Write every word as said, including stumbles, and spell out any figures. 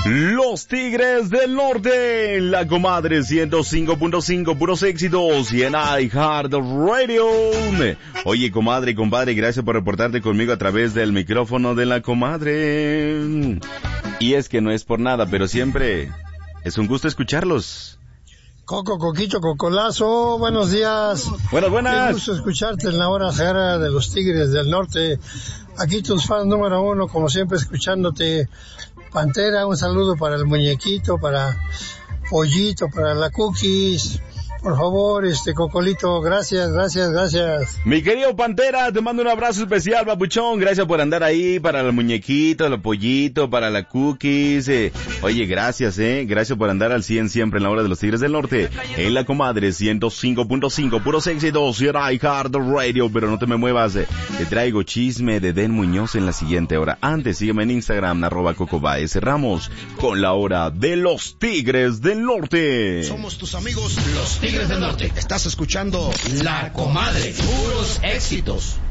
Los Tigres del Norte, la comadre ciento cinco punto cinco, puros éxitos y en iHeartRadio. Oye, comadre, compadre, gracias por reportarte conmigo a través del micrófono de la comadre. Y es que no es por nada, pero siempre es un gusto escucharlos. Coco, Coquito, Cocolazo, buenos días. Buenas, buenas. Qué gusto escucharte en la hora jara de los Tigres del Norte. Aquí tus fans número uno, como siempre, escuchándote. Pantera, un saludo para el muñequito, para Pollito, para la Cookies. Por favor, este Cocolito, gracias, gracias, gracias. Mi querido Pantera, te mando un abrazo especial, papuchón. Gracias por andar ahí para el muñequito, el pollito, para la cookies. Eh. Oye, gracias, eh. Gracias por andar al cien siempre en la hora de los Tigres del Norte. En la comadre ciento cinco punto cinco, puros éxitos y iHeartRadio. Pero no te me muevas, eh. Te traigo chisme de Den Muñoz en la siguiente hora. Antes, sígueme en Instagram, arroba Cocobaez. Cerramos con la hora de los Tigres del Norte. Somos tus amigos, los Tigres del Norte. Estás escuchando La Comadre. Puros éxitos.